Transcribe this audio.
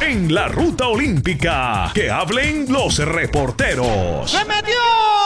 en la ruta olímpica. Que hablen los reporteros. ¡Se metió!